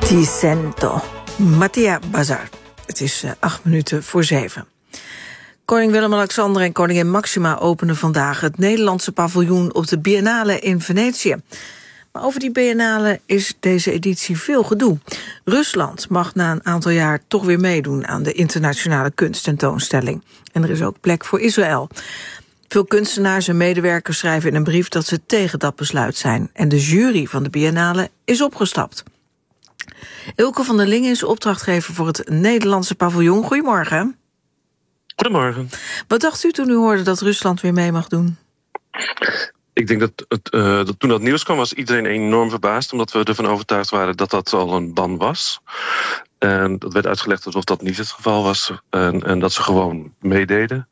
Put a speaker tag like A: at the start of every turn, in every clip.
A: Ti sento. Mattia Bazar. Het is 7:08. Koning Willem-Alexander en koningin Maxima openen vandaag het Nederlandse paviljoen op de Biennale in Venetië. Maar over die Biennale is deze editie veel gedoe. Rusland mag na een aantal jaar toch weer meedoen aan de internationale kunsttentoonstelling. En er is ook plek voor Israël. Veel kunstenaars en medewerkers schrijven in een brief dat ze tegen dat besluit zijn. En de jury van de Biennale is opgestapt. Ilke van der Lingen is opdrachtgever voor het Nederlandse paviljoen. Goedemorgen.
B: Goedemorgen.
A: Wat dacht u toen u hoorde dat Rusland weer mee mag doen?
B: Ik denk dat toen dat nieuws kwam was iedereen enorm verbaasd, omdat we ervan overtuigd waren dat dat al een ban was. En dat werd uitgelegd alsof dat niet het geval was en dat ze gewoon meededen.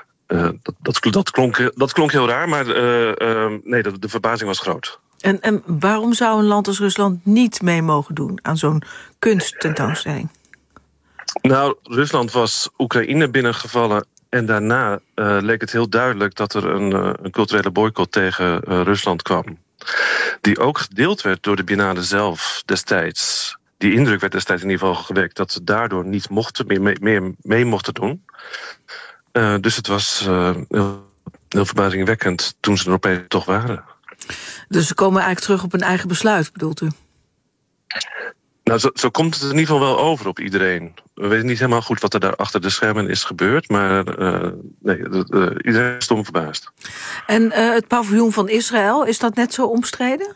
B: Dat klonk heel raar, maar nee, de verbazing was groot.
A: En waarom zou een land als Rusland niet mee mogen doen aan zo'n kunsttentoonstelling?
B: Nou, Rusland was Oekraïne binnengevallen en daarna leek het heel duidelijk dat er een culturele boycott tegen Rusland kwam. Die ook gedeeld werd door de Biennale zelf destijds. Die indruk werd destijds in ieder geval gewekt dat ze daardoor niet meer mee mochten doen. Dus het was heel verbazingwekkend toen ze er opeens toch waren.
A: Dus ze komen eigenlijk terug op hun eigen besluit, bedoelt u?
B: Nou, zo komt het in ieder geval wel over op iedereen. We weten niet helemaal goed wat er daar achter de schermen is gebeurd, maar iedereen is stom verbaasd.
A: En het paviljoen van Israël, is dat net zo omstreden?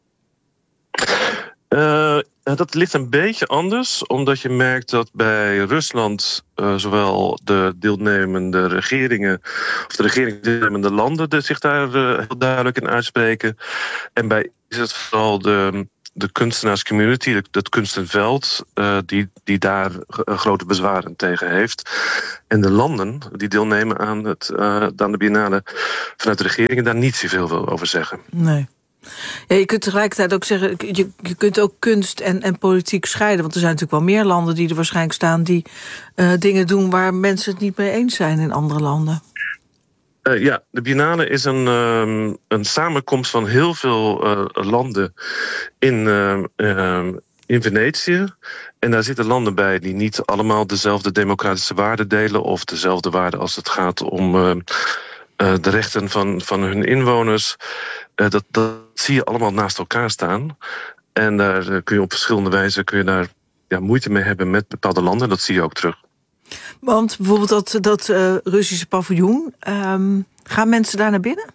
B: Dat ligt een beetje anders, omdat je merkt dat bij Rusland zowel de deelnemende regeringen of de regeringsdeelnemende landen zich daar heel duidelijk in uitspreken. En bij is het vooral de kunstenaarscommunity, het kunstenveld, die daar grote bezwaren tegen heeft. En de landen die deelnemen aan de Biennale vanuit de regeringen daar niet zoveel over zeggen.
A: Nee. Ja, je kunt tegelijkertijd ook zeggen, je kunt ook kunst en politiek scheiden. Want er zijn natuurlijk wel meer landen die er waarschijnlijk staan die dingen doen waar mensen het niet mee eens zijn in andere landen.
B: Ja, de Biennale is een samenkomst van heel veel landen in Venetië. En daar zitten landen bij die niet allemaal dezelfde democratische waarden delen of dezelfde waarden als het gaat om de rechten van hun inwoners. Dat zie je allemaal naast elkaar staan. En daar kun je op verschillende wijzen moeite mee hebben met bepaalde landen. Dat zie je ook terug.
A: Want bijvoorbeeld dat Russische paviljoen, gaan mensen daar naar binnen?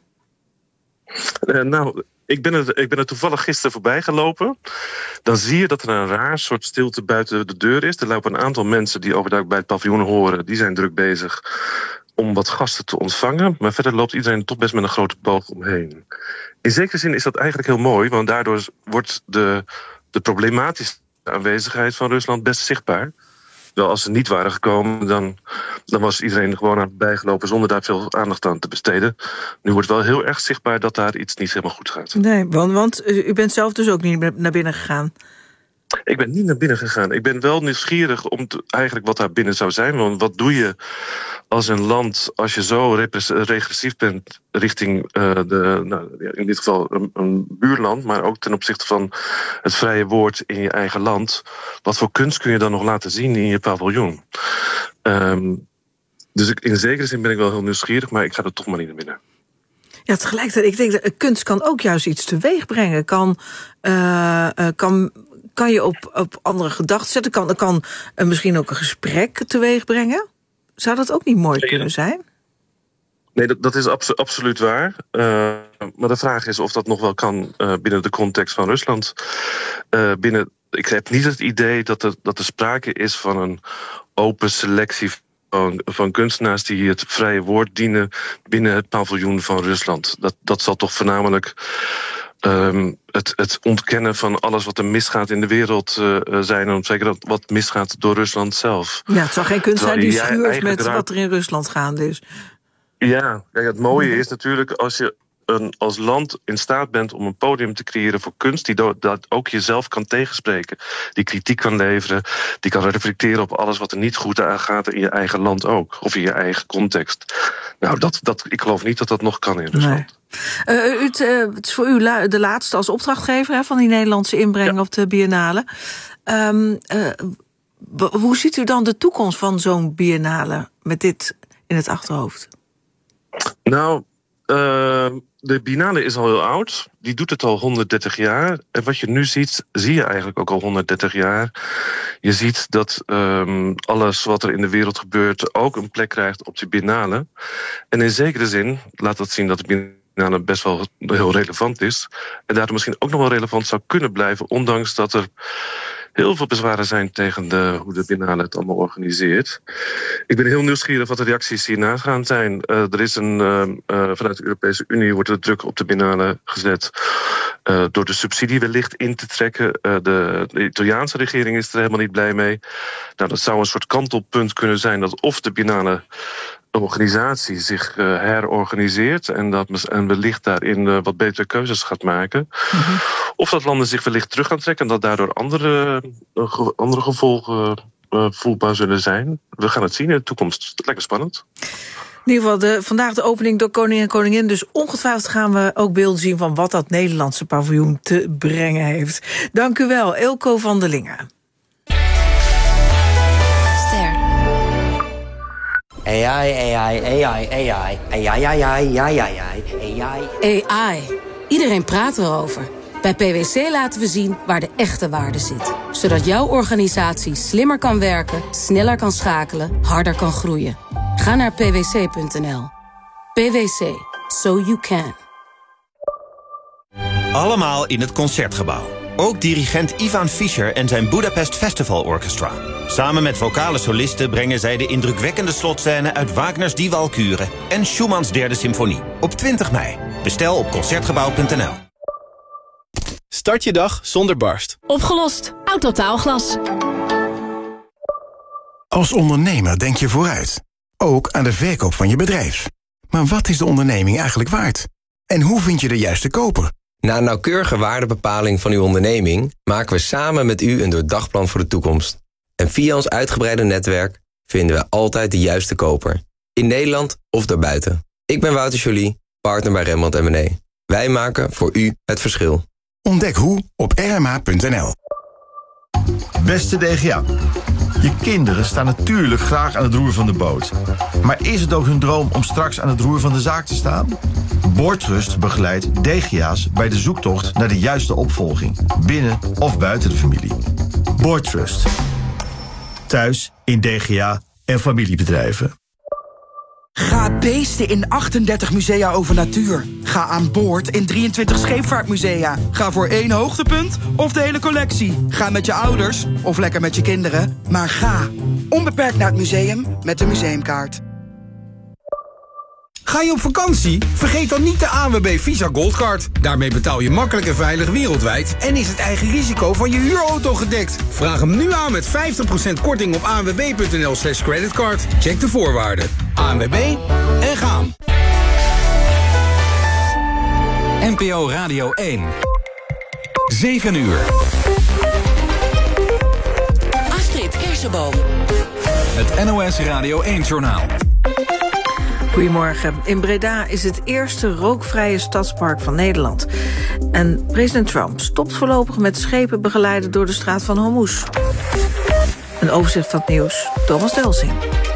B: Ik ben er toevallig gisteren voorbij gelopen. Dan zie je dat er een raar soort stilte buiten de deur is. Er lopen een aantal mensen die overduidelijk bij het paviljoen horen. Die zijn druk bezig om wat gasten te ontvangen. Maar verder loopt iedereen toch best met een grote boog omheen. In zekere zin is dat eigenlijk heel mooi, want daardoor wordt de problematische aanwezigheid van Rusland best zichtbaar. Wel, als ze niet waren gekomen, dan was iedereen gewoon aan bijgelopen zonder daar veel aandacht aan te besteden. Nu wordt wel heel erg zichtbaar dat daar iets niet helemaal goed gaat.
A: Nee, want u bent zelf dus ook niet naar binnen gegaan.
B: Ik ben niet naar binnen gegaan. Ik ben wel nieuwsgierig om eigenlijk wat daar binnen zou zijn. Want wat doe je als een land, als je zo regressief bent richting in dit geval een buurland, maar ook ten opzichte van het vrije woord in je eigen land. Wat voor kunst kun je dan nog laten zien in je paviljoen? Dus in zekere zin ben ik wel heel nieuwsgierig, maar ik ga er toch maar niet naar binnen.
A: Ja, tegelijkertijd, ik denk dat kunst kan ook juist iets teweeg brengen. Kan je op andere gedachten zetten? Kan misschien ook een gesprek teweeg brengen? Zou dat ook niet mooi kunnen zijn?
B: Nee, dat is absoluut waar. Maar de vraag is of dat nog wel kan binnen de context van Rusland. Ik heb niet het idee dat er sprake is van een open selectie van kunstenaars die het vrije woord dienen binnen het paviljoen van Rusland. Dat zal toch voornamelijk het ontkennen van alles wat er misgaat in de wereld zijn. En zeker wat misgaat door Rusland zelf. Ja,
A: het zal geen kunst zijn die schuurt met wat er in Rusland gaande is.
B: Ja, het mooie is natuurlijk als je als land in staat bent om een podium te creëren voor kunst die dat ook jezelf kan tegenspreken. Die kritiek kan leveren, die kan reflecteren op alles wat er niet goed aangaat in je eigen land ook. Of in je eigen context. Nou, ik geloof niet dat dat nog kan in Rusland.
A: Nee. Het is voor u de laatste als opdrachtgever van die Nederlandse inbreng op de Biennale. Hoe ziet u dan de toekomst van zo'n Biennale met dit in het achterhoofd?
B: Nou, de Biennale is al heel oud. Die doet het al 130 jaar. En wat je nu ziet, zie je eigenlijk ook al 130 jaar. Je ziet dat alles wat er in de wereld gebeurt ook een plek krijgt op de Biennale. En in zekere zin laat dat zien dat de Biennale best wel heel relevant is. En daardoor misschien ook nog wel relevant zou kunnen blijven, ondanks dat er heel veel bezwaren zijn tegen hoe de Biennale het allemaal organiseert. Ik ben heel nieuwsgierig wat de reacties hierna gaan zijn. Er is vanuit de Europese Unie wordt de druk op de Biennale gezet door de subsidie wellicht in te trekken. De Italiaanse regering is er helemaal niet blij mee. Nou, dat zou een soort kantelpunt kunnen zijn dat of de Biennale organisatie zich herorganiseert en wellicht daarin wat betere keuzes gaat maken. Mm-hmm. Of dat landen zich wellicht terug gaan trekken en dat daardoor andere gevolgen voelbaar zullen zijn. We gaan het zien in de toekomst. Het lijkt me spannend.
A: In ieder geval vandaag de opening door koning en koningin. Dus ongetwijfeld gaan we ook beelden zien van wat dat Nederlandse paviljoen te brengen heeft. Dank u wel, Eelco van der Lingen.
C: AI. Iedereen praat erover. Bij PwC laten we zien waar de echte waarde zit. Zodat jouw organisatie slimmer kan werken, sneller kan schakelen, harder kan groeien. Ga naar pwc.nl. PwC. So you can.
D: Allemaal in het Concertgebouw. Ook dirigent Ivan Fischer en zijn Budapest Festival Orchestra. Samen met vocale solisten brengen zij de indrukwekkende slotscène uit Wagners Die Walküre en Schumanns derde symfonie. Op 20 mei. Bestel op Concertgebouw.nl.
E: Start je dag zonder barst.
F: Opgelost. Autotaalglas.
G: Als ondernemer denk je vooruit. Ook aan de verkoop van je bedrijf. Maar wat is de onderneming eigenlijk waard? En hoe vind je de juiste koper?
H: Na een nauwkeurige waardebepaling van uw onderneming maken we samen met u een doordagplan voor de toekomst. En via ons uitgebreide netwerk vinden we altijd de juiste koper. In Nederland of daarbuiten. Ik ben Wouter Joly, partner bij Rembrandt & Mené. Wij maken voor u het verschil.
G: Ontdek hoe op rma.nl.
I: Beste DGA. Je kinderen staan natuurlijk graag aan het roer van de boot. Maar is het ook hun droom om straks aan het roer van de zaak te staan? Boardtrust begeleidt DGA's bij de zoektocht naar de juiste opvolging. Binnen of buiten de familie. Boardtrust. Thuis, in DGA en familiebedrijven.
J: Ga beesten in 38 musea over natuur. Ga aan boord in 23 scheepvaartmusea. Ga voor 1 hoogtepunt of de hele collectie. Ga met je ouders of lekker met je kinderen. Maar ga onbeperkt naar het museum met de museumkaart.
K: Ga je op vakantie? Vergeet dan niet de ANWB Visa Goldcard. Daarmee betaal je makkelijk en veilig wereldwijd en is het eigen risico van je huurauto gedekt. Vraag hem nu aan met 50% korting op anwb.nl/creditcard. Check de voorwaarden. ANWB en gaan.
L: NPO Radio 1. 7 uur.
C: Astrid Kersenboom.
L: Het NOS Radio 1-journaal.
A: Goedemorgen. In Breda is het eerste rookvrije stadspark van Nederland. En president Trump stopt voorlopig met schepen begeleiden door de straat van Hormuz. Een overzicht van het nieuws. Thomas Delsing.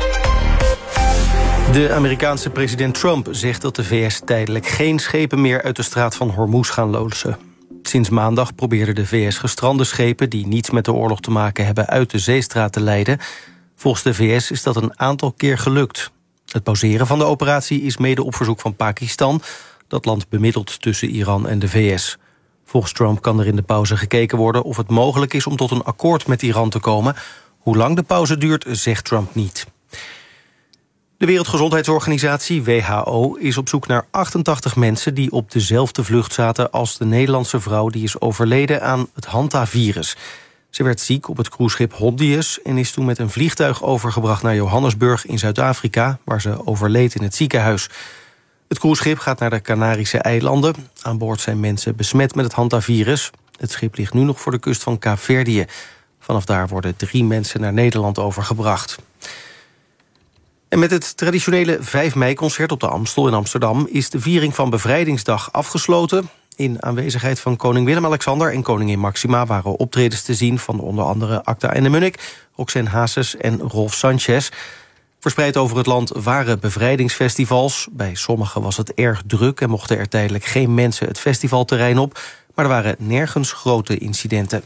M: De Amerikaanse president Trump zegt dat de VS tijdelijk geen schepen meer uit de straat van Hormuz gaan loodsen. Sinds maandag probeerden de VS gestrande schepen die niets met de oorlog te maken hebben uit de zeestraat te leiden. Volgens de VS is dat een aantal keer gelukt. Het pauzeren van de operatie is mede op verzoek van Pakistan. Dat land bemiddelt tussen Iran en de VS. Volgens Trump kan er in de pauze gekeken worden of het mogelijk is om tot een akkoord met Iran te komen. Hoe lang de pauze duurt, zegt Trump niet. De Wereldgezondheidsorganisatie, WHO, is op zoek naar 88 mensen die op dezelfde vlucht zaten als de Nederlandse vrouw die is overleden aan het Hanta-virus. Ze werd ziek op het cruiseschip Hondius en is toen met een vliegtuig overgebracht naar Johannesburg in Zuid-Afrika, waar ze overleed in het ziekenhuis. Het cruiseschip gaat naar de Canarische eilanden. Aan boord zijn mensen besmet met het hantavirus. Het schip ligt nu nog voor de kust van Kaapverdië. Vanaf daar worden 3 mensen naar Nederland overgebracht. En met het traditionele 5 mei-concert op de Amstel in Amsterdam is de viering van Bevrijdingsdag afgesloten. In aanwezigheid van koning Willem-Alexander en koningin Maxima waren optredens te zien van onder andere Acta en de Munnik, Roxanne Hazes en Rolf Sanchez. Verspreid over het land waren bevrijdingsfestivals. Bij sommige was het erg druk en mochten er tijdelijk geen mensen het festivalterrein op, maar er waren nergens grote incidenten.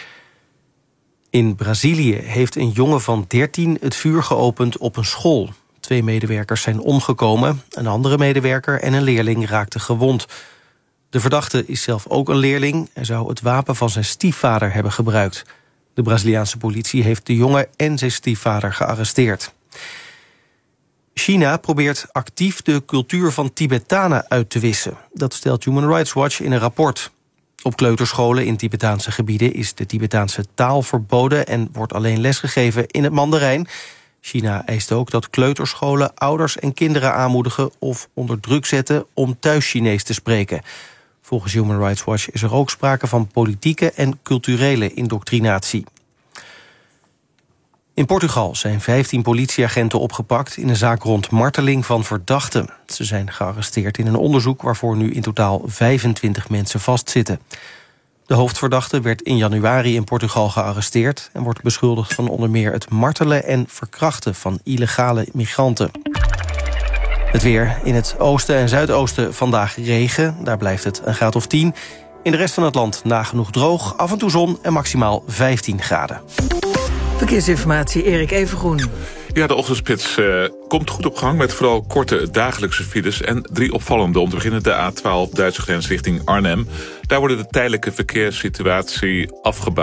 M: In Brazilië heeft een jongen van 13 het vuur geopend op een school. 2 medewerkers zijn omgekomen. Een andere medewerker en een leerling raakten gewond. De verdachte is zelf ook een leerling. Hij zou het wapen van zijn stiefvader hebben gebruikt. De Braziliaanse politie heeft de jongen en zijn stiefvader gearresteerd. China probeert actief de cultuur van Tibetanen uit te wissen. Dat stelt Human Rights Watch in een rapport. Op kleuterscholen in Tibetaanse gebieden is de Tibetaanse taal verboden en wordt alleen lesgegeven in het Mandarijn. China eist ook dat kleuterscholen ouders en kinderen aanmoedigen of onder druk zetten om thuis Chinees te spreken. Volgens Human Rights Watch is er ook sprake van politieke en culturele indoctrinatie. In Portugal zijn 15 politieagenten opgepakt in een zaak rond marteling van verdachten. Ze zijn gearresteerd in een onderzoek waarvoor nu in totaal 25 mensen vastzitten. De hoofdverdachte werd in januari in Portugal gearresteerd en wordt beschuldigd van onder meer het martelen en verkrachten van illegale migranten. Het weer: in het oosten en zuidoosten vandaag regen. Daar blijft het een graad of 10. In de rest van het land nagenoeg droog, af en toe zon en maximaal 15 graden.
A: Verkeersinformatie, Erik Evengroen.
N: Ja, de ochtendspits komt goed op gang met vooral korte dagelijkse files en 3 opvallende. Om te beginnen de A12 Duitse grens richting Arnhem. Daar wordt de tijdelijke verkeerssituatie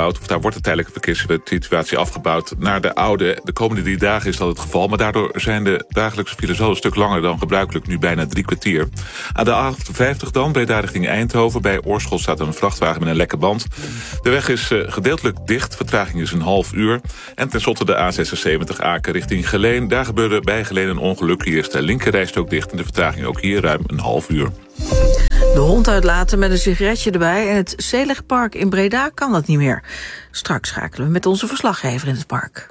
N: afgebouwd naar de oude. De komende 3 dagen is dat het geval, maar daardoor zijn de dagelijkse files al een stuk langer dan gebruikelijk, nu bijna 3 kwartier. Aan de A58 dan, Breda richting Eindhoven. Bij Oorschot staat een vrachtwagen met een lekke band. De weg is gedeeltelijk dicht, vertraging is een half uur. En tenslotte de A76 Aken richting Geleen. Daar gebeurde bij Geleen een ongeluk. Hier is de linkerrijstrook dicht en de vertraging ook hier ruim een half uur.
A: De hond uitlaten met een sigaretje erbij en het Zeelegpark in Breda kan dat niet meer. Straks schakelen we met onze verslaggever in het park.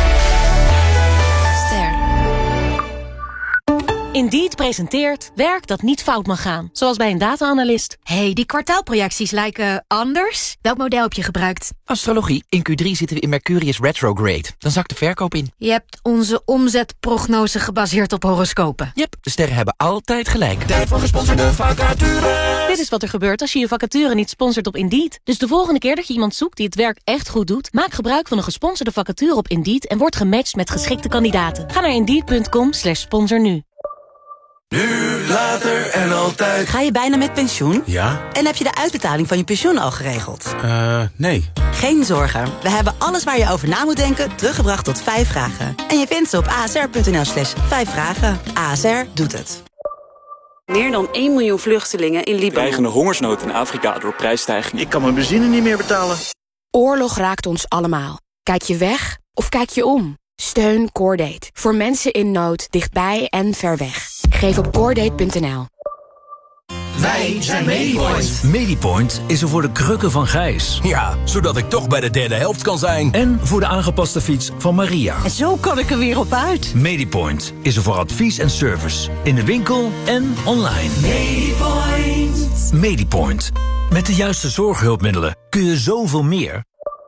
O: Indeed presenteert werk dat niet fout mag gaan. Zoals bij een data-analyst.
P: Hey, die kwartaalprojecties lijken anders. Welk model heb je gebruikt?
Q: Astrologie. In Q3 zitten we in Mercurius retrograde. Dan zakt de verkoop in.
P: Je hebt onze omzetprognose gebaseerd op horoscopen.
Q: Yep, de sterren hebben altijd gelijk. Tijd voor gesponsorde vacature.
O: Dit is wat er gebeurt als je je vacature niet sponsort op Indeed. Dus de volgende keer dat je iemand zoekt die het werk echt goed doet, maak gebruik van een gesponsorde vacature op Indeed en word gematcht met geschikte kandidaten. Ga naar Indeed.com/sponsor nu.
R: Nu, later en altijd.
S: Ga je bijna met pensioen?
R: Ja.
S: En heb je de uitbetaling van je pensioen al geregeld?
R: Nee.
S: Geen zorgen. We hebben alles waar je over na moet denken teruggebracht tot 5 vragen. En je vindt ze op asr.nl/5 vragen. ASR doet het.
T: Meer dan 1 miljoen vluchtelingen in Libanon.
U: Dreigende hongersnood in Afrika door prijsstijging.
V: Ik kan mijn benzine niet meer betalen.
W: Oorlog raakt ons allemaal. Kijk je weg of kijk je om? Steun Cordate. Voor mensen in nood, dichtbij en ver weg. Geef op Cordate.nl.
R: Wij zijn Medipoint.
X: Medipoint is er voor de krukken van Gijs.
R: Ja, zodat ik toch bij de derde helft kan zijn.
X: En voor de aangepaste fiets van Maria.
Y: En zo kan ik er weer op uit.
X: Medipoint is er voor advies en service. In de winkel en online.
R: Medipoint.
X: Medipoint. Met de juiste zorghulpmiddelen kun je zoveel meer.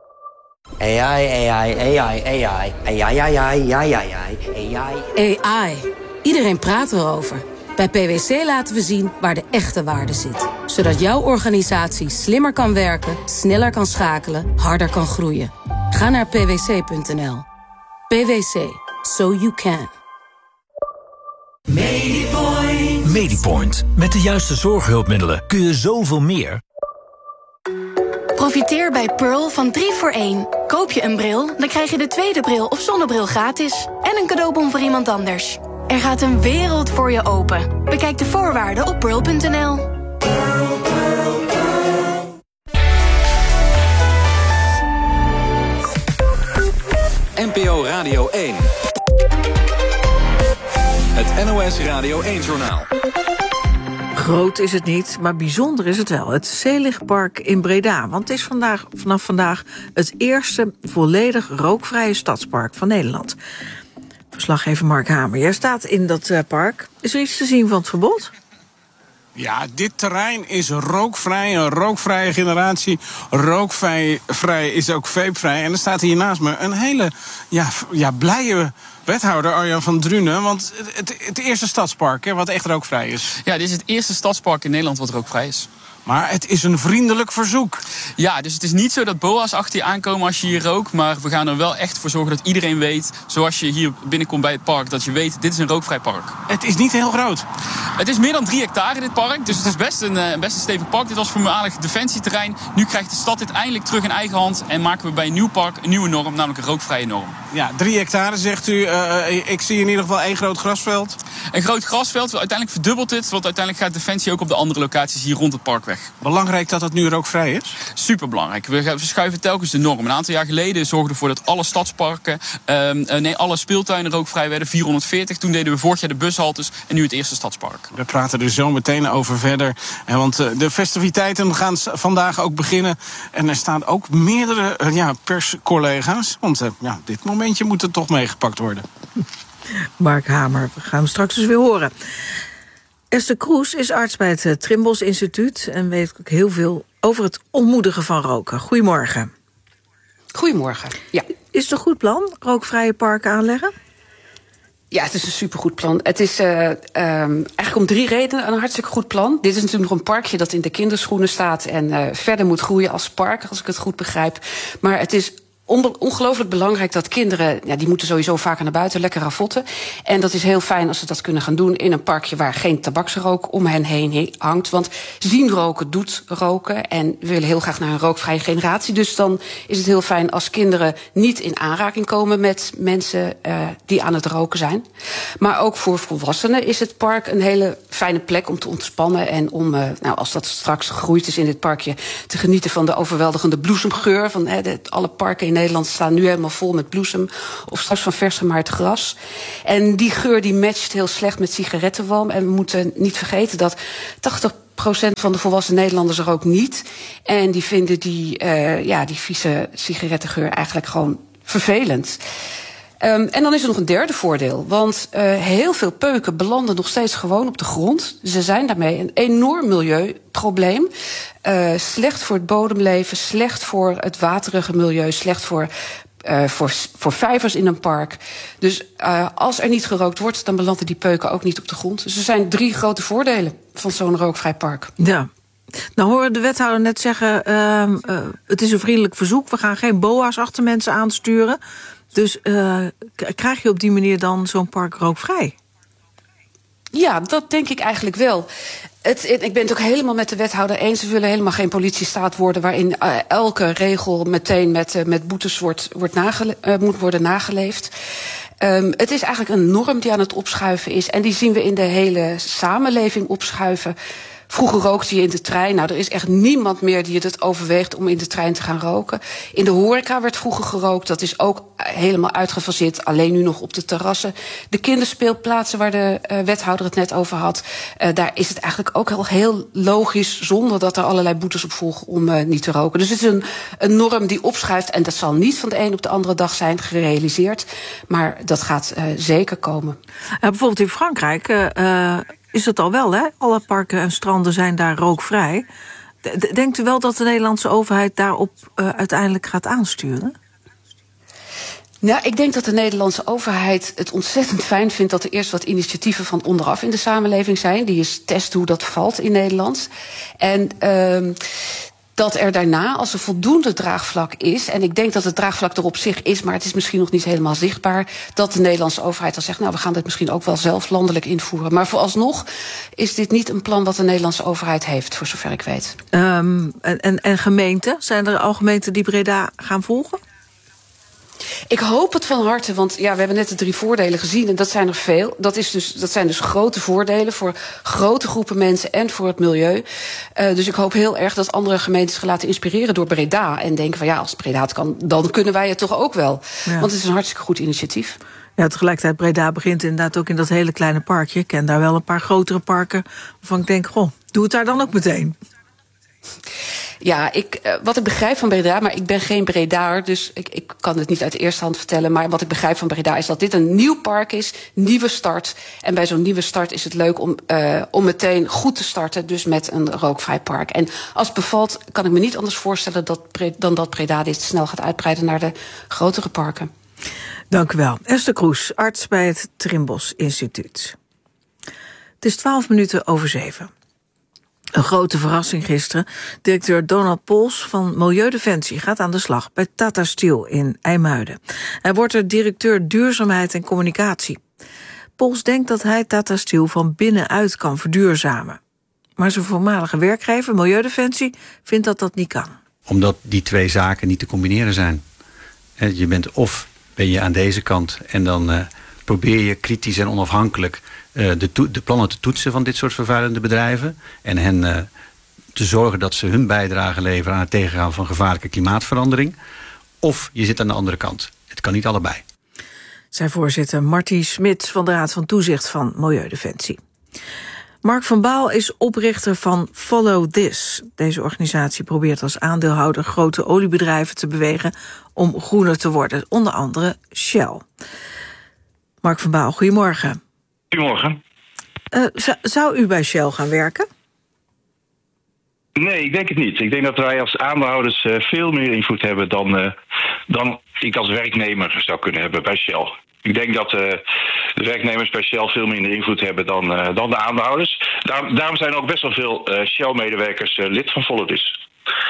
C: AI. Iedereen praat erover. Bij PwC laten we zien waar de echte waarde zit. Zodat jouw organisatie slimmer kan werken, sneller kan schakelen, harder kan groeien. Ga naar pwc.nl. PwC. So you can.
R: Medipoint.
X: Medipoint. Met de juiste zorghulpmiddelen kun je zoveel meer.
F: Profiteer bij Pearl van 3 voor 1. Koop je een bril, dan krijg je de tweede bril of zonnebril gratis. En een cadeaubon voor iemand anders. Er gaat een wereld voor je open. Bekijk de voorwaarden op pearl.nl.
L: NPO Radio 1. Het NOS Radio 1-journaal.
A: Groot is het niet, maar bijzonder is het wel. Het Seligpark in Breda. Want het is vanaf vandaag het eerste volledig rookvrije stadspark van Nederland. Verslaggever Mark Hamer, jij staat in dat park. Is er iets te zien van het verbod?
B: Ja, dit terrein is rookvrij, een rookvrije generatie. Rookvrij is ook vapevrij. En er staat hier naast me een hele blije wethouder, Arjan van Drunen. Want het eerste stadspark, hè, wat echt rookvrij is.
D: Ja, dit is het eerste stadspark in Nederland wat rookvrij is.
B: Maar het is een vriendelijk verzoek.
D: Ja, dus het is niet zo dat boa's achter je aankomen als je hier rookt. Maar we gaan er wel echt voor zorgen dat iedereen weet, zoals je hier binnenkomt bij het park, dat je weet, dit is een rookvrij park.
B: Het is niet heel groot.
D: Het is meer dan 3 hectare, dit park. Dus het is best een stevig park. Dit was voormalig defensieterrein. Nu krijgt de stad dit eindelijk terug in eigen hand. En maken we bij een nieuw park een nieuwe norm, namelijk een rookvrije norm.
B: Ja, 3 hectare zegt u. Ik zie in ieder geval 1 groot grasveld.
D: Een groot grasveld. Uiteindelijk verdubbelt dit. Want uiteindelijk gaat Defensie ook op de andere locaties hier rond het park weg.
B: Belangrijk dat het nu rookvrij is?
D: Superbelangrijk. We verschuiven telkens de norm. Een aantal jaar geleden zorgden we ervoor dat alle stadsparken, alle speeltuinen rookvrij werden. 440. Toen deden we vorig jaar de bushaltes en nu het eerste stadspark.
B: We praten er zo meteen over verder. Want de festiviteiten gaan vandaag ook beginnen. En er staan ook meerdere perscollega's. Want dit momentje moet er toch meegepakt worden.
A: Mark Hamer, we gaan hem straks dus weer horen. Esther Kroes is arts bij het Trimbos Instituut en weet ook heel veel over het ontmoedigen van roken. Goedemorgen.
E: Goedemorgen, ja.
A: Is het een goed plan, rookvrije parken aanleggen?
E: Ja, het is een supergoed plan. Het is eigenlijk om 3 redenen een hartstikke goed plan. Dit is natuurlijk nog een parkje dat in de kinderschoenen staat en verder moet groeien als park, als ik het goed begrijp. Maar het is ongelooflijk belangrijk dat kinderen, die moeten sowieso vaker naar buiten, lekker ravotten. En dat is heel fijn als ze dat kunnen gaan doen in een parkje waar geen tabaksrook om hen heen hangt. Want zien roken doet roken. En we willen heel graag naar een rookvrije generatie. Dus dan is het heel fijn als kinderen niet in aanraking komen met mensen die aan het roken zijn. Maar ook voor volwassenen is het park een hele fijne plek om te ontspannen. En om, als dat straks gegroeid is in dit parkje, te genieten van de overweldigende bloesemgeur. Van alle parken in Nederland staan nu helemaal vol met bloesem. Of straks van vers gemaaid gras. En die geur die matcht heel slecht met sigarettenwalm. En we moeten niet vergeten dat 80% van de volwassen Nederlanders er ook niet. En die vinden die vieze sigarettengeur eigenlijk gewoon vervelend. En dan is er nog een derde voordeel. Want heel veel peuken belanden nog steeds gewoon op de grond. Ze zijn daarmee een enorm milieuprobleem. Slecht voor het bodemleven, slecht voor het waterige milieu, slecht voor vijvers in een park. Dus als er niet gerookt wordt, dan belanden die peuken ook niet op de grond. Dus er zijn 3 grote voordelen van zo'n rookvrij park.
A: Ja. Nou horen de wethouder net zeggen, het is een vriendelijk verzoek. We gaan geen boa's achter mensen aansturen. Dus krijg je op die manier dan zo'n park rookvrij?
E: Ja, dat denk ik eigenlijk wel. Ik ben het ook helemaal met de wethouder eens. We willen helemaal geen politiestaat worden waarin elke regel meteen met boetes moet worden nageleefd. Het is eigenlijk een norm die aan het opschuiven is. En die zien we in de hele samenleving opschuiven. Vroeger rookte je in de trein. Nou, er is echt niemand meer die het overweegt om in de trein te gaan roken. In de horeca werd vroeger gerookt. Dat is ook helemaal uitgefaseerd. Alleen nu nog op de terrassen. De kinderspeelplaatsen waar de wethouder het net over had. Daar is het eigenlijk ook heel logisch, zonder dat er allerlei boetes op volgen, om niet te roken. Dus het is een norm die opschuift. En dat zal niet van de een op de andere dag zijn gerealiseerd. Maar dat gaat zeker komen.
A: Bijvoorbeeld in Frankrijk is het al wel, hè? Alle parken en stranden zijn daar rookvrij. Denkt u wel dat de Nederlandse overheid daarop uiteindelijk gaat aansturen?
E: Nou, ik denk dat de Nederlandse overheid het ontzettend fijn vindt dat er eerst wat initiatieven van onderaf in de samenleving zijn. Die eens testen hoe dat valt in Nederland. En dat er daarna, als er voldoende draagvlak is, en ik denk dat het draagvlak er op zich is, maar het is misschien nog niet helemaal zichtbaar, dat de Nederlandse overheid dan zegt, we gaan dit misschien ook wel zelf landelijk invoeren. Maar vooralsnog is dit niet een plan wat de Nederlandse overheid heeft, voor zover ik weet.
A: En gemeenten? Zijn er al gemeenten die Breda gaan volgen?
E: Ik hoop het van harte, want we hebben net de 3 voordelen gezien en dat zijn er veel. Dat zijn dus grote voordelen voor grote groepen mensen en voor het milieu. Dus ik hoop heel erg dat andere gemeentes gaan laten inspireren door Breda. En denken van als Breda het kan, dan kunnen wij het toch ook wel. Ja. Want het is een hartstikke goed initiatief.
A: Ja, tegelijkertijd Breda begint inderdaad ook in dat hele kleine parkje. Ik ken daar wel een paar grotere parken waarvan ik denk, Doe het daar dan ook meteen.
E: Ja, wat ik begrijp van Breda, maar ik ben geen Bredaar, dus ik kan het niet uit de eerste hand vertellen. Maar wat ik begrijp van Breda is dat dit een nieuw park is, nieuwe start. En bij zo'n nieuwe start is het leuk om meteen goed te starten, dus met een rookvrij park. En als het bevalt, kan ik me niet anders voorstellen dan dat Breda dit snel gaat uitbreiden naar de grotere parken.
A: Dank u wel. Esther Kroes, arts bij het Trimbos Instituut. Het is 7:12. Een grote verrassing gisteren. Directeur Donald Pols van Milieudefensie gaat aan de slag bij Tata Steel in IJmuiden. Hij wordt er directeur duurzaamheid en communicatie. Pols denkt dat hij Tata Steel van binnenuit kan verduurzamen. Maar zijn voormalige werkgever, Milieudefensie, vindt dat dat niet kan.
G: Omdat die twee zaken niet te combineren zijn. Je bent ben je aan deze kant en dan probeer je kritisch en onafhankelijk de plannen te toetsen van dit soort vervuilende bedrijven en hen te zorgen dat ze hun bijdrage leveren aan het tegengaan van gevaarlijke klimaatverandering. Of je zit aan de andere kant. Het kan niet allebei.
A: Zijn voorzitter Marty Smits van de Raad van Toezicht van Milieudefensie. Mark van Baal is oprichter van Follow This. Deze organisatie probeert als aandeelhouder grote oliebedrijven te bewegen om groener te worden, onder andere Shell. Mark van Baal, goedemorgen.
H: Goedemorgen.
A: Zou u bij Shell gaan werken?
H: Nee, ik denk het niet. Ik denk dat wij als aandeelhouders veel meer invloed hebben dan ik als werknemer zou kunnen hebben bij Shell. Ik denk dat de werknemers bij Shell veel minder invloed hebben dan de aandeelhouders. Daarom zijn ook best wel veel Shell-medewerkers lid van Follow This.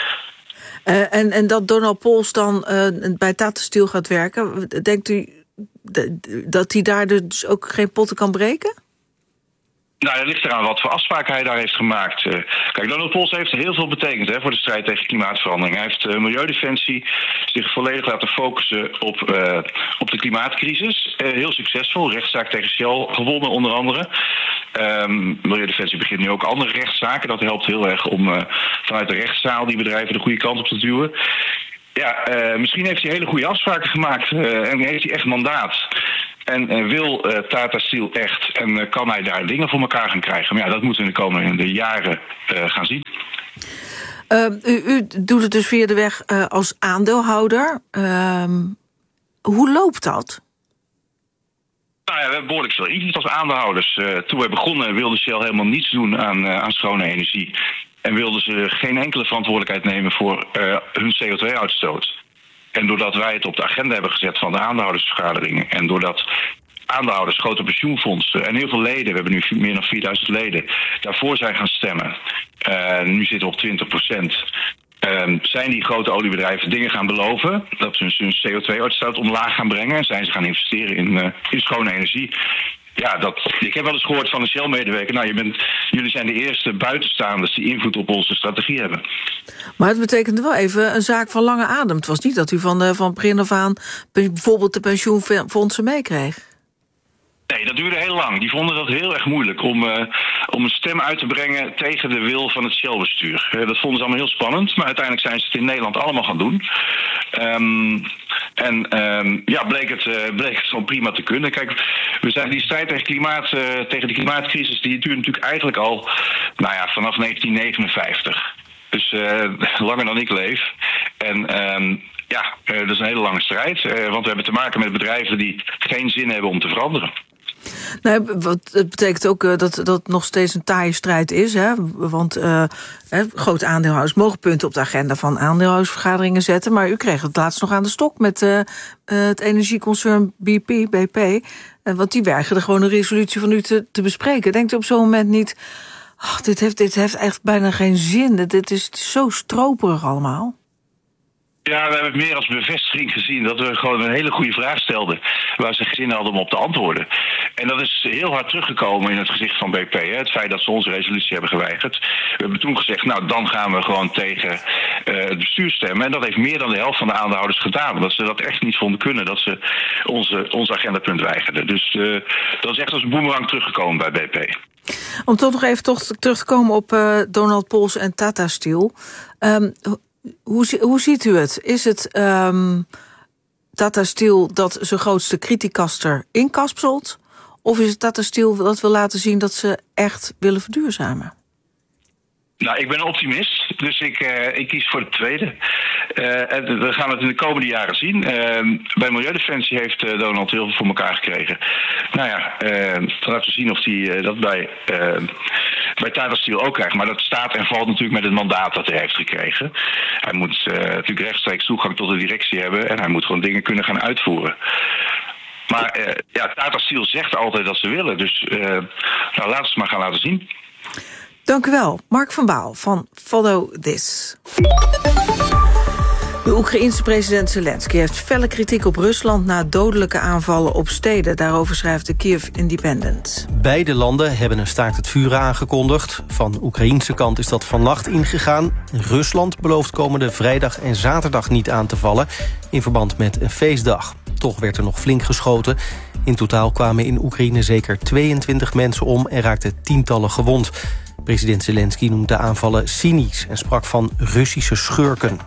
A: En dat Donald Pols dan bij Tata Steel gaat werken, denkt u dat hij daar dus ook geen potten kan breken?
H: Nou, dat ligt eraan wat voor afspraken hij daar heeft gemaakt. Kijk, Donald Pols heeft heel veel betekend voor de strijd tegen klimaatverandering. Hij heeft Milieudefensie zich volledig laten focussen op de klimaatcrisis. Heel succesvol, rechtszaak tegen Shell gewonnen onder andere. Milieudefensie begint nu ook andere rechtszaken. Dat helpt heel erg om vanuit de rechtszaal die bedrijven de goede kant op te duwen. Ja, misschien heeft hij hele goede afspraken gemaakt en heeft hij echt mandaat. En wil Tata Steel echt en kan hij daar dingen voor elkaar gaan krijgen? Maar ja, dat moeten we in de komende jaren gaan zien.
A: U doet het dus via de weg als aandeelhouder. Hoe loopt dat?
H: Nou ja, we hebben behoorlijk veel invloed als aandeelhouders. Toen we begonnen wilde Shell helemaal niets doen aan schone energie. En wilden ze geen enkele verantwoordelijkheid nemen voor hun CO2-uitstoot. En doordat wij het op de agenda hebben gezet van de aandeelhoudersvergaderingen en doordat aandeelhouders, grote pensioenfondsen en heel veel leden, we hebben nu meer dan 4000 leden, daarvoor zijn gaan stemmen. Nu zitten we op 20%. Zijn die grote oliebedrijven dingen gaan beloven dat ze hun CO2-uitstoot omlaag gaan brengen en zijn ze gaan investeren in schone energie. Ja, ik heb wel eens gehoord van een Shell-medewerker. Nou, jullie zijn de eerste buitenstaanders die invloed op onze strategie hebben.
A: Maar het betekent wel even een zaak van lange adem. Het was niet dat u van begin af aan bijvoorbeeld de pensioenfondsen meekreeg.
H: Nee, dat duurde heel lang. Die vonden dat heel erg moeilijk om een stem uit te brengen tegen de wil van het Shell-bestuur. Dat vonden ze allemaal heel spannend, maar uiteindelijk zijn ze het in Nederland allemaal gaan doen. Bleek het gewoon prima te kunnen. Kijk, we zijn die strijd tegen de klimaatcrisis, die duurt natuurlijk eigenlijk al vanaf 1959. Dus langer dan ik leef. En dat is een hele lange strijd. Want we hebben te maken met bedrijven die geen zin hebben om te veranderen.
A: Nee, het betekent ook dat het nog steeds een taaie strijd is. Hè? Want grote aandeelhouders mogen punten op de agenda van aandeelhoudersvergaderingen zetten. Maar u kreeg het laatst nog aan de stok met het energieconcern BP. Want die weigerde gewoon een resolutie van u te bespreken. Denkt u op zo'n moment niet, dit heeft echt bijna geen zin. Dit is zo stroperig allemaal.
H: Ja, we hebben het meer als bevestiging gezien dat we gewoon een hele goede vraag stelden waar ze geen zin hadden om op te antwoorden. En dat is heel hard teruggekomen in het gezicht van BP. Het feit dat ze onze resolutie hebben geweigerd. We hebben toen gezegd, dan gaan we gewoon tegen het bestuur stemmen. En dat heeft meer dan de helft van de aandeelhouders gedaan. Omdat ze dat echt niet vonden kunnen, dat ze ons agendapunt weigerden. Dus dat is echt als een boemerang teruggekomen bij BP.
A: Om toch nog even terug te komen op Donald Pols en Tata Steel. Hoe ziet u het? Is het Tata Steel dat zijn grootste criticaster inkapselt? Of is het Tata Steel dat wil laten zien dat ze echt willen verduurzamen?
H: Nou, ik ben een optimist, dus ik kies voor de tweede. We gaan het in de komende jaren zien. Bij Milieudefensie heeft Donald heel veel voor elkaar gekregen. Nou ja, laten we zien of hij dat bij Tata Steel ook krijgt. Maar dat staat en valt natuurlijk met het mandaat dat hij heeft gekregen. Hij moet natuurlijk rechtstreeks toegang tot de directie hebben en hij moet gewoon dingen kunnen gaan uitvoeren. Maar Tata Steel zegt altijd dat ze willen, dus laten we het maar gaan laten zien.
A: Dank u wel, Mark van Baal van Follow This. De Oekraïense president Zelensky heeft felle kritiek op Rusland na dodelijke aanvallen op steden. Daarover schrijft de Kiev Independent.
I: Beide landen hebben een staakt het vuren aangekondigd. Van de Oekraïense kant is dat vannacht ingegaan. Rusland belooft komende vrijdag en zaterdag niet aan te vallen in verband met een feestdag. Toch werd er nog flink geschoten. In totaal kwamen in Oekraïne zeker 22 mensen om en raakten tientallen gewond. President Zelensky noemt de aanvallen cynisch en sprak van Russische schurken.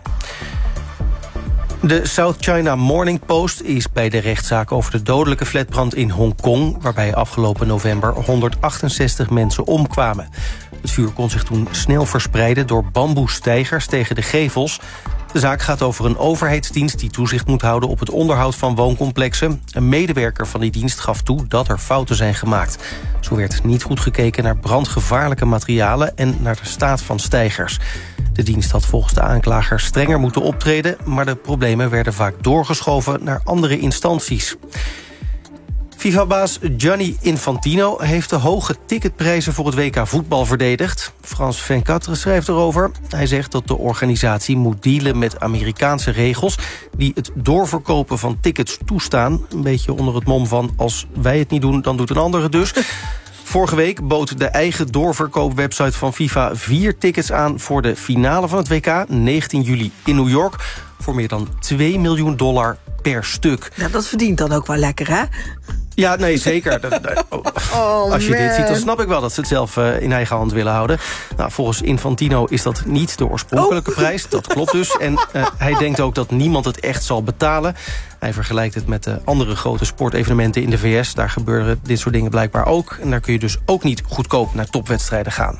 I: De South China Morning Post is bij de rechtszaak over de dodelijke flatbrand in Hongkong, waarbij afgelopen november 168 mensen omkwamen. Het vuur kon zich toen snel verspreiden door bamboestijgers tegen de gevels. De zaak gaat over een overheidsdienst die toezicht moet houden op het onderhoud van wooncomplexen. Een medewerker van die dienst gaf toe dat er fouten zijn gemaakt. Zo werd niet goed gekeken naar brandgevaarlijke materialen en naar de staat van steigers. De dienst had volgens de aanklager strenger moeten optreden, maar de problemen werden vaak doorgeschoven naar andere instanties. FIFA-baas Gianni Infantino heeft de hoge ticketprijzen voor het WK voetbal verdedigd. Frans 24 schrijft erover. Hij zegt dat de organisatie moet dealen met Amerikaanse regels die het doorverkopen van tickets toestaan. Een beetje onder het mom van als wij het niet doen, dan doet een ander het dus. Vorige week bood de eigen doorverkoopwebsite van FIFA 4 tickets aan voor de finale van het WK, 19 juli in New York, voor meer dan $2 miljoen per stuk.
A: Nou, dat verdient dan ook wel lekker, hè?
I: Ja, nee, zeker. Als je dit ziet, dan snap ik wel dat ze het zelf in eigen hand willen houden. Nou, volgens Infantino is dat niet de oorspronkelijke prijs. Dat klopt dus. En hij denkt ook dat niemand het echt zal betalen. Hij vergelijkt het met de andere grote sportevenementen in de VS. Daar gebeuren dit soort dingen blijkbaar ook. En daar kun je dus ook niet goedkoop naar topwedstrijden gaan.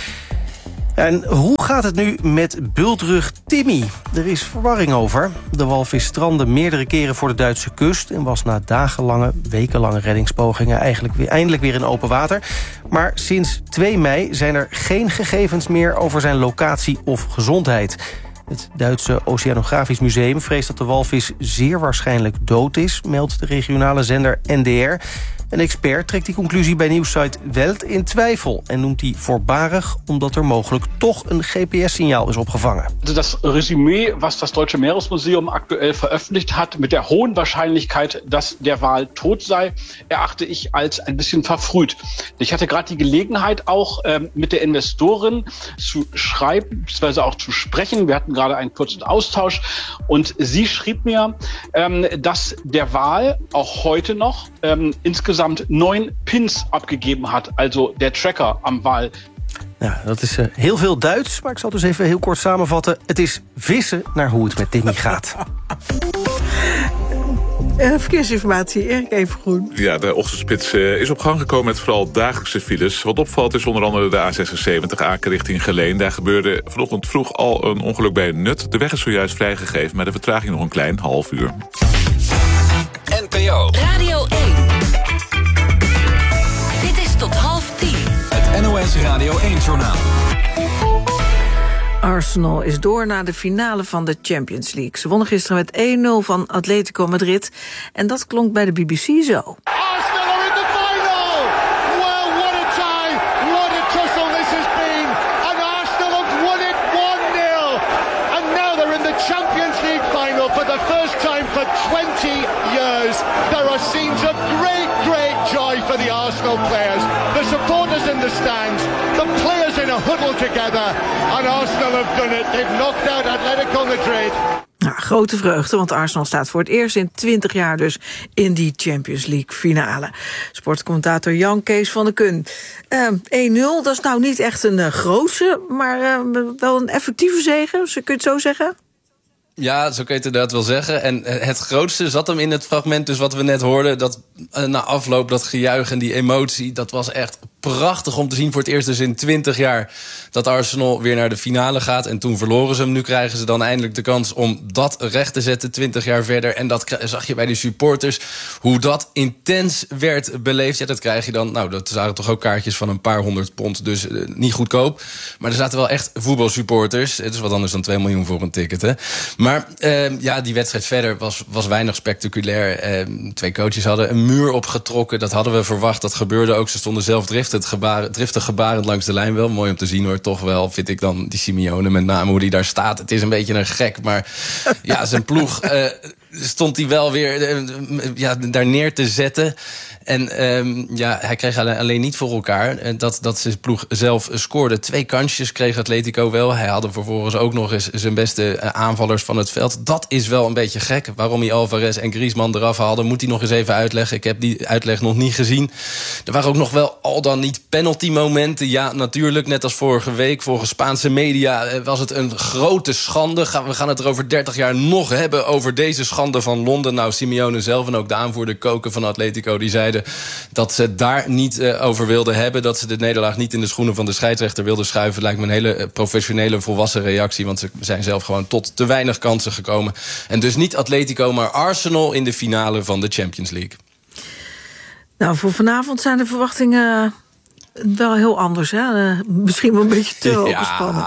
I: En hoe gaat het nu met bultrug Timmy? Er is verwarring over. De walvis strandde meerdere keren voor de Duitse kust en was na wekenlange reddingspogingen eindelijk weer in open water. Maar sinds 2 mei zijn er geen gegevens meer over zijn locatie of gezondheid. Het Duitse Oceanografisch Museum vreest dat de walvis zeer waarschijnlijk dood is, meldt de regionale zender NDR. Een expert trekt die conclusie bij nieuwssite Welt in twijfel en noemt die voorbarig omdat er mogelijk toch een GPS-signaal is opgevangen.
J: Das Resümee, was das Deutsche Meeresmuseum aktuell veröffentlicht hat, mit der hohen Wahrscheinlichkeit, dass der Wal tot sei, erachte ich als ein bisschen verfrüht. Ich hatte gerade die Gelegenheit auch mit der Investorin zu schreiben, beziehungsweise auch zu sprechen. Wir hatten gerade einen kurzen Austausch und sie schrieb mir, dass der Wal auch heute noch insgesamt 9 pins abgegeben hat, also der Tracker am Wal.
I: Ja, dat is heel veel Duits, maar ik zal dus even heel kort samenvatten. Het is vissen naar hoe het met Timmy gaat.
A: Verkeersinformatie, Erik Evengroen.
N: Ja, de ochtendspits is op gang gekomen met vooral dagelijkse files. Wat opvalt is onder andere de A76 Aken richting Geleen. Daar gebeurde vanochtend vroeg al een ongeluk bij Nut. De weg is zojuist vrijgegeven, maar de vertraging nog een klein half uur.
L: NPO
C: Radio 1. Dit is tot 9:30.
L: Het NOS Radio 1-journaal.
A: Arsenal is door naar de finale van de Champions League. Ze wonnen gisteren met 1-0 van Atletico Madrid. En dat klonk bij de BBC zo.
R: Arsenal are in the final! Well, what a time! What a tussle this has been! And Arsenal have won it 1-0! And now they're in the Champions League final for the first time for 20 years. There are scenes of great, great joy for the Arsenal players. The supporters in the stands, the players in a huddle together. And Arsenal have done it. They've knocked out Atletico Madrid.
A: Nou, grote vreugde, want Arsenal staat voor het eerst in 20 jaar dus in die Champions League finale. Sportcommentator Jan Kees van der Kun. 1-0, dat is nou niet echt een grootse, maar wel een effectieve zege, kun je het zo zeggen?
K: Ja, zo kun je het inderdaad wel zeggen. En het grootste zat hem in het fragment dus wat we net hoorden. Dat na afloop, dat gejuich en die emotie, dat was echt prachtig om te zien. Voor het eerst dus in 20 jaar dat Arsenal weer naar de finale gaat. En toen verloren ze hem. Nu krijgen ze dan eindelijk de kans om dat recht te zetten 20 jaar verder. En dat zag je bij die supporters. Hoe dat intens werd beleefd. Ja, dat krijg je dan. Nou, dat waren toch ook kaartjes van een paar £100. Dus niet goedkoop. Maar er zaten wel echt voetbalsupporters. Het is wat anders dan 2 miljoen voor een ticket, hè. Maar die wedstrijd verder was weinig spectaculair. 2 coaches hadden een muur opgetrokken. Dat hadden we verwacht. Dat gebeurde ook. Ze stonden zelf driftig gebarend langs de lijn. Wel mooi om te zien, hoor. Toch wel vind ik dan die Simeone, met name hoe die daar staat. Het is een beetje een gek, maar ja, zijn ploeg stond hij wel weer daar neer te zetten. En hij kreeg alleen niet voor elkaar dat zijn ploeg zelf scoorde. 2 kansjes kreeg Atletico wel. Hij had vervolgens ook nog eens zijn beste aanvallers van het veld. Dat is wel een beetje gek. Waarom hij Alvarez en Griezmann eraf haalde, moet hij nog eens even uitleggen. Ik heb die uitleg nog niet gezien. Er waren ook nog wel al dan niet penalty momenten. Ja, natuurlijk, net als vorige week. Volgens Spaanse media was het een grote schande. We gaan het er over 30 jaar nog hebben over deze schande van Londen. Nou, Simeone zelf en ook de aanvoerder Koken van Atletico, die zeiden dat ze daar niet over wilden hebben. Dat ze de nederlaag niet in de schoenen van de scheidsrechter wilden schuiven. Lijkt me een hele professionele, volwassen reactie. Want ze zijn zelf gewoon tot te weinig kansen gekomen. En dus niet Atletico, maar Arsenal in de finale van de Champions League. Nou, voor vanavond zijn de verwachtingen wel heel anders, hè? Misschien wel een beetje te overspannen.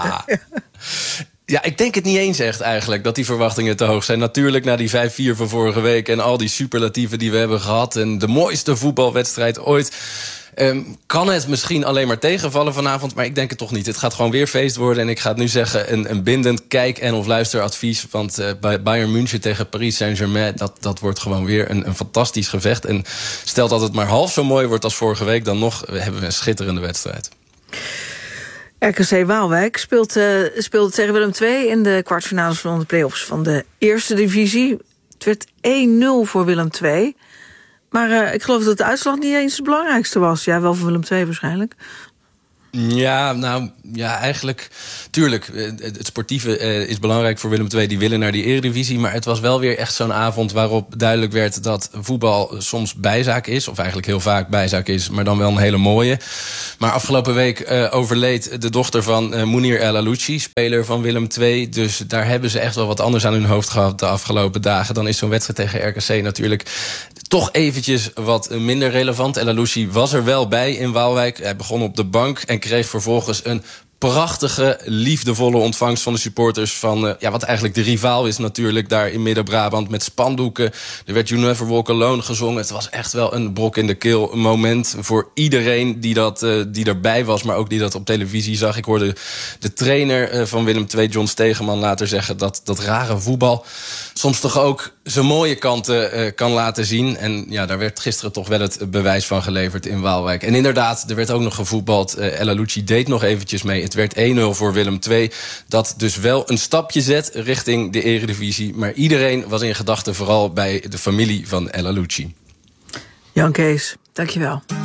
K: Ja, ik denk het niet eens echt eigenlijk, dat die verwachtingen te hoog zijn. Natuurlijk na die 5-4 van vorige week en al die superlatieven die we hebben gehad en de mooiste voetbalwedstrijd ooit, kan het misschien alleen maar tegenvallen vanavond, maar ik denk het toch niet. Het gaat gewoon weer feest worden en ik ga het nu zeggen, een bindend kijk- en of luisteradvies. Want bij Bayern München tegen Paris Saint-Germain, dat wordt gewoon weer een fantastisch gevecht. En stel dat het maar half zo mooi wordt als vorige week, dan nog hebben we een schitterende wedstrijd.
A: RKC Waalwijk speelde tegen Willem II in de kwartfinales van de play-offs van de eerste divisie. Het werd 1-0 voor Willem II. Maar ik geloof dat de uitslag niet eens het belangrijkste was. Ja, wel voor Willem II waarschijnlijk. Ja, eigenlijk, tuurlijk, het sportieve is belangrijk voor Willem II. Die willen naar die eredivisie, maar het was wel weer echt zo'n avond waarop duidelijk werd dat voetbal soms bijzaak is, of eigenlijk heel vaak bijzaak is, maar dan wel een hele mooie. Maar afgelopen week overleed de dochter van Mounir El Alouchi, speler van Willem II. Dus daar hebben ze echt wel wat anders aan hun hoofd gehad de afgelopen dagen. Dan is zo'n wedstrijd tegen RKC natuurlijk toch eventjes wat minder relevant. El Alouchi was er wel bij in Waalwijk. Hij begon op de bank en kreeg vervolgens een prachtige, liefdevolle ontvangst van de supporters van wat eigenlijk de rivaal is natuurlijk daar in Midden-Brabant met spandoeken. Er werd You Never Walk Alone gezongen. Het was echt wel een brok in de keel moment voor iedereen die erbij was, maar ook die dat op televisie zag. Ik hoorde de trainer van Willem II, John Stegeman, later zeggen dat rare voetbal soms toch ook zijn mooie kanten kan laten zien. En ja, daar werd gisteren toch wel het bewijs van geleverd in Waalwijk. En inderdaad, er werd ook nog gevoetbald. El Alouchi deed nog eventjes mee. Het werd 1-0 voor Willem II. Dat dus wel een stapje zet richting de eredivisie. Maar iedereen was in gedachten vooral bij de familie van El Alouchi. Jan Kees, dankjewel.